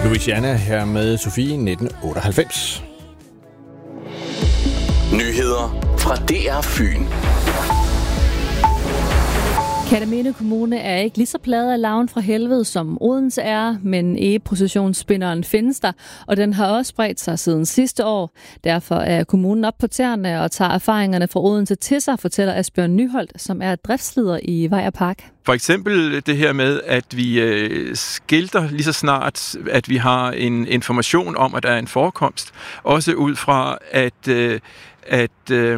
Louisiana her med Sofie 1998. Nyheder fra DR Fyn. Kerteminde Kommune er ikke lige så plaget af larven fra helvede, som Odense er, men egeprocessionsspinderen findes der, og den har også spredt sig siden sidste år. Derfor er kommunen op på tæerne og tager erfaringerne fra Odense til sig, fortæller Asbjørn Nyholdt, som er driftsleder i Vejr Park. For eksempel det her med, at vi skilter lige så snart, at vi har en information om, at der er en forekomst. Også ud fra, at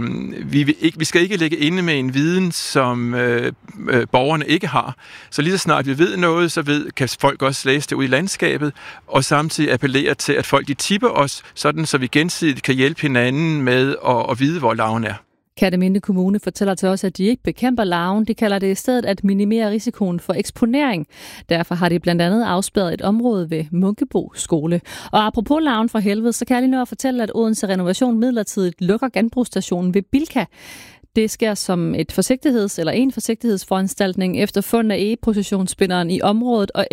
vi skal ikke ligge inde med en viden, som borgerne ikke har. Så lige så snart vi ved noget, så kan folk også læse det ud i landskabet, og samtidig appellere til, at folk de tipper os, sådan så vi gensidigt kan hjælpe hinanden med at vide, hvor larven er. Kerteminde Kommune fortæller til os, at de ikke bekæmper larven. De kalder det i stedet at minimere risikoen for eksponering. Derfor har de blandt andet afspærret et område ved Munkebo skole. Og apropos larven fra helvede, så kan jeg lige nå at fortælle, at Odense Renovation midlertidigt lukker genbrugsstationen ved Bilka. Det sker som en forsigtighedsforanstaltning efter fund af egeprocessionsspinderen i området, og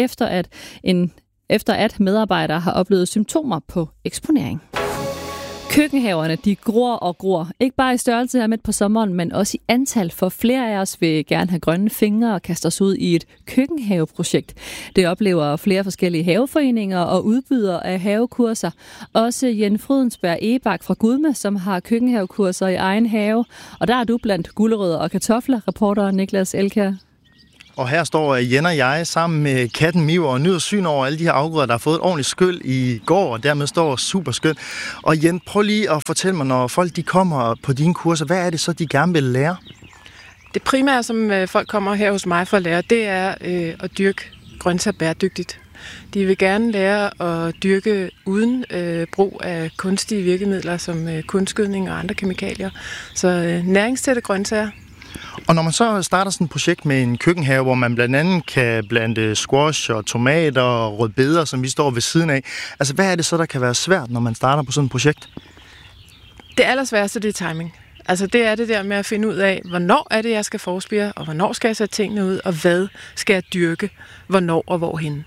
efter at medarbejdere har oplevet symptomer på eksponering. Køkkenhaverne, de gror og gror. Ikke bare i størrelse her midt på sommeren, men også i antal, for flere af os vil gerne have grønne fingre og kaste os ud i et køkkenhaveprojekt. Det oplever flere forskellige haveforeninger og udbydere af havekurser. Også Jens Frydensberg Egebak fra Gudme, som har køkkenhavekurser i egen have. Og der er du blandt gulerødder og kartofler, reporter Niklas Elkjær. Og her står Jen og jeg sammen med katten Miv og nyder syn over alle de her afgrøder, der har fået et ordentligt skyld i går, og dermed står super skønt. Og Jen, prøv lige at fortælle mig, når folk de kommer på dine kurser, hvad er det så, de gerne vil lære? Det primære, som folk kommer her hos mig for at lære, det er at dyrke grøntsager bæredygtigt. De vil gerne lære at dyrke uden brug af kunstige virkemidler som kunstgødning og andre kemikalier. Så næringstætte grøntsager. Og når man så starter sådan et projekt med en køkkenhave, hvor man blandt andet kan blande squash og tomater og rødbeder, som vi står ved siden af, altså hvad er det så, der kan være svært, når man starter på sådan et projekt? Det allersværeste, det er timing. Altså det er det der med at finde ud af, hvornår er det, jeg skal forspire, og hvornår skal jeg sætte tingene ud, og hvad skal jeg dyrke, hvornår og hvorhenne.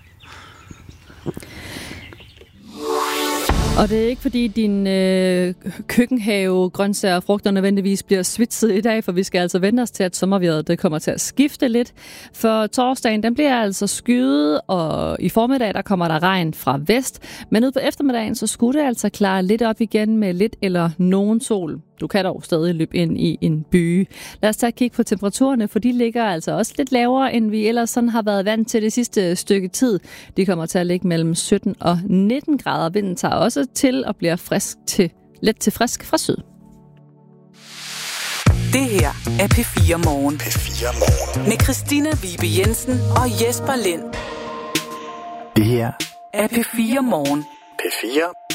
Og det er ikke fordi din køkkenhave, grøntsager og frugter nødvendigvis bliver svitset i dag, for vi skal altså vente os til, at sommervejret det kommer til at skifte lidt. For torsdagen, den bliver altså skyet, og i formiddag, der kommer der regn fra vest. Men ud på eftermiddagen, så skulle det altså klare lidt op igen med lidt eller nogen sol. Du kan dog stadig løbe ind i en byge. Lad os tage et kig på temperaturerne, for de ligger altså også lidt lavere, end vi ellers sådan har været vant til det sidste stykke tid. De kommer til at ligge mellem 17 og 19 grader. Vinden tager også til og bliver let til frisk fra syd. Det her er P4 Morgen. P4 Morgen. Med Christina Vibe Jensen og Jesper Lind. Det her er P4 Morgen. P4